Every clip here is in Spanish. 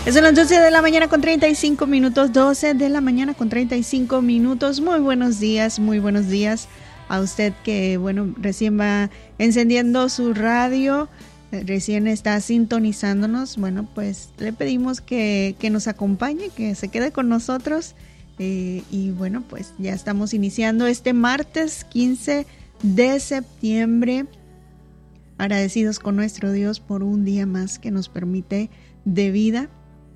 Son las 12 de la mañana con 35 minutos, 12 de la mañana con 35 minutos. Muy buenos días a usted que, bueno, recién va encendiendo su radio, recién está sintonizándonos. Bueno, pues le pedimos que nos acompañe, que se quede con nosotros. Y bueno, pues ya estamos iniciando este martes 15 de septiembre. Agradecidos con nuestro Dios por un día más que nos permite de vida.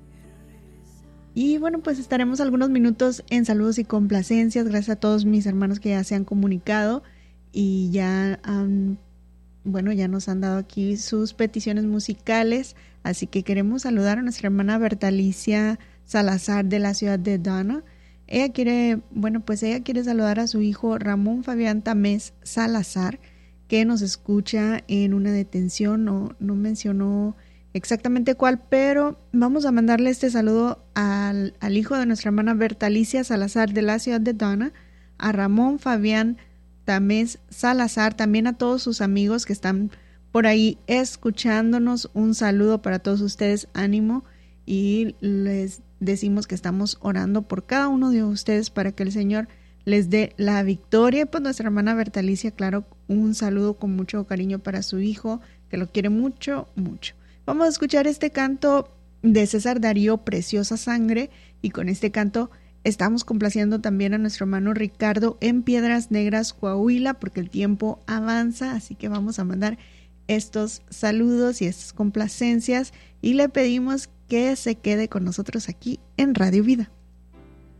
Y bueno, pues estaremos algunos minutos en saludos y complacencias. Gracias a todos mis hermanos que ya se han comunicado y ya ya nos han dado aquí sus peticiones musicales. Así que queremos saludar a nuestra hermana Bertalicia Salazar de la ciudad de Donna. Ella quiere saludar a su hijo Ramón Fabián Tamés Salazar, que nos escucha en una detención. No mencionó exactamente cuál, pero vamos a mandarle este saludo al hijo de nuestra hermana Bertalicia Salazar de la ciudad de Donna, a Ramón Fabián Tamés Salazar, también a todos sus amigos que están por ahí escuchándonos. Un saludo para todos ustedes, ánimo, y les decimos que estamos orando por cada uno de ustedes para que el Señor les dé la victoria. Pues nuestra hermana Bertalicia, claro, un saludo con mucho cariño para su hijo, que lo quiere mucho, mucho. Vamos a escuchar este canto de César Darío, Preciosa Sangre, y con este canto estamos complaciendo también a nuestro hermano Ricardo en Piedras Negras, Coahuila, porque el tiempo avanza, así que vamos a mandar estos saludos y estas complacencias y le pedimos que se quede con nosotros aquí en Radio Vida.